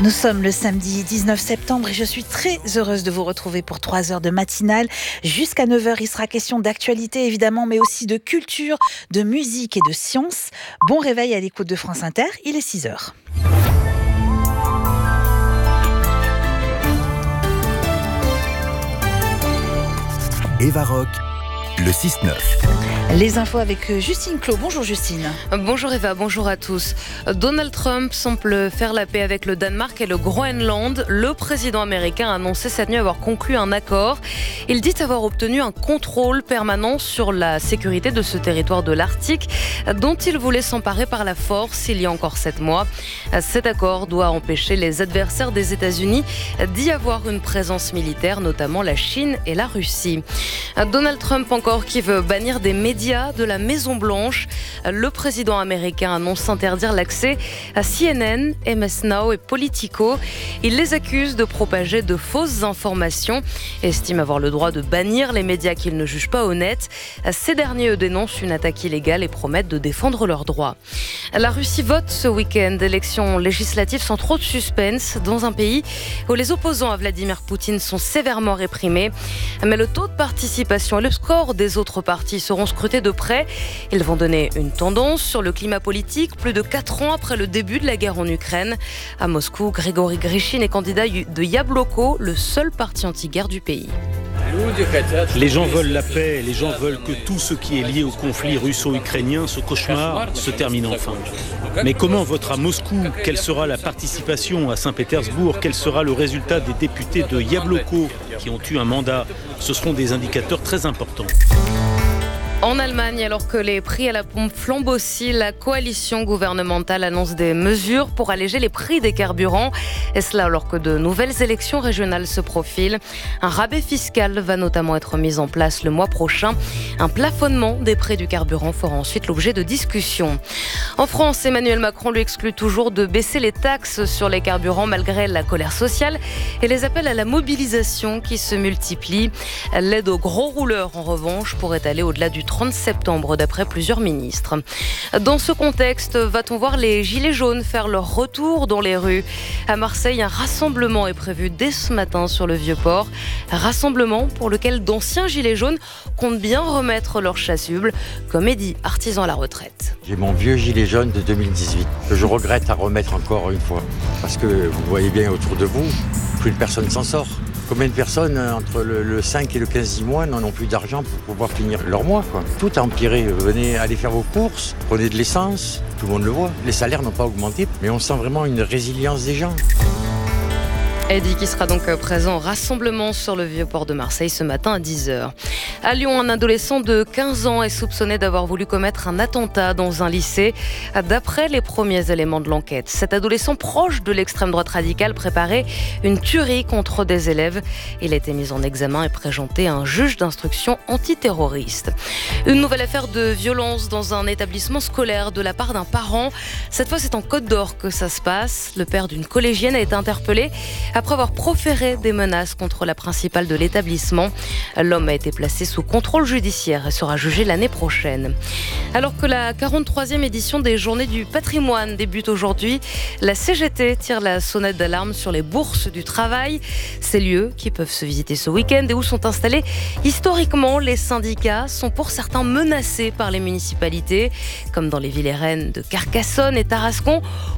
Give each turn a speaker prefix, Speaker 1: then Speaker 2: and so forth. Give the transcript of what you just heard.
Speaker 1: Nous sommes le samedi 19 septembre et je suis très heureuse de vous retrouver pour 3 heures de matinale. Jusqu'à 9 heures, il sera question d'actualité évidemment, mais aussi de culture, de musique et de science. Bon réveil à l'écoute de France Inter, il est 6 heures.
Speaker 2: Eva Rock, le 6-9.
Speaker 1: Les infos avec Justine Clos. Bonjour Justine.
Speaker 3: Bonjour Eva, bonjour à tous. Donald Trump semble faire la paix avec le Danemark et le Groenland. Le président américain a annoncé cette nuit avoir conclu un accord. Il dit avoir obtenu un contrôle permanent sur la sécurité de ce territoire de l'Arctique dont il voulait s'emparer par la force il y a encore 7 mois. Cet accord doit empêcher les adversaires des États-Unis d'y avoir une présence militaire, notamment la Chine et la Russie. Donald Trump encore qui veut bannir des médias de la Maison-Blanche. Le président américain annonce interdire l'accès à CNN, MS Now et Politico. Il les accuse de propager de fausses informations et estime avoir le droit de bannir les médias qu'il ne juge pas honnêtes. Ces derniers eux dénoncent une attaque illégale et promettent de défendre leurs droits. La Russie vote ce week-end. Élections législatives sans trop de suspense dans un pays où les opposants à Vladimir Poutine sont sévèrement réprimés. Mais le taux de participation et le score des autres partis seront scrutés de près. Ils vont donner une tendance sur le climat politique plus de 4 ans après le début de la guerre en Ukraine. À Moscou, Grigory Grishine est candidat de Yabloko, le seul parti anti-guerre du pays.
Speaker 4: Les gens veulent la paix, les gens veulent que tout ce qui est lié au conflit russo-ukrainien, ce cauchemar, se termine enfin. Mais comment voter à Moscou? Quelle sera la participation à Saint-Pétersbourg? Quel sera le résultat des députés de Yabloko qui ont eu un mandat? Ce seront des indicateurs très importants.
Speaker 3: En Allemagne, alors que les prix à la pompe flambent aussi, la coalition gouvernementale annonce des mesures pour alléger les prix des carburants. Et cela alors que de nouvelles élections régionales se profilent. Un rabais fiscal va notamment être mis en place le mois prochain. Un plafonnement des prix du carburant fera ensuite l'objet de discussions. En France, Emmanuel Macron lui exclut toujours de baisser les taxes sur les carburants malgré la colère sociale et les appels à la mobilisation qui se multiplient. L'aide aux gros rouleurs, en revanche, pourrait aller au-delà du 30 septembre, d'après plusieurs ministres. Dans ce contexte, va-t-on voir les Gilets jaunes faire leur retour dans les rues? À Marseille, un rassemblement est prévu dès ce matin sur le Vieux-Port. Rassemblement pour lequel d'anciens Gilets jaunes comptent bien remettre leur chasuble, comme Eddy, artisan à la retraite.
Speaker 5: J'ai mon vieux gilet jaune de 2018 que je regrette à remettre encore une fois. Parce que vous voyez bien autour de vous, plus une personne s'en sort. Combien de personnes, entre le 5 et le 15 du mois, n'en ont plus d'argent pour pouvoir finir leur mois, quoi. Tout a empiré. Venez aller faire vos courses, prenez de l'essence, tout le monde le voit. Les salaires n'ont pas augmenté, mais on sent vraiment une résilience des gens.
Speaker 3: Eddy qui sera donc présent au rassemblement sur le Vieux-Port de Marseille ce matin à 10h. À Lyon, un adolescent de 15 ans est soupçonné d'avoir voulu commettre un attentat dans un lycée. D'après les premiers éléments de l'enquête, cet adolescent proche de l'extrême droite radicale préparait une tuerie contre des élèves. Il a été mis en examen et présenté à un juge d'instruction antiterroriste. Une nouvelle affaire de violence dans un établissement scolaire de la part d'un parent. Cette fois, c'est en Côte d'Or que ça se passe. Le père d'une collégienne a été interpellé après avoir proféré des menaces contre la principale de l'établissement. L'homme a été placé sous contrôle judiciaire et sera jugé l'année prochaine. Alors que la 43e édition des Journées du patrimoine débute aujourd'hui, la CGT tire la sonnette d'alarme sur les bourses du travail. Ces lieux qui peuvent se visiter ce week-end et où sont installés historiquement les syndicats sont pour certains menacés par les municipalités, comme dans les villes RN de Carcassonne et Tarascon,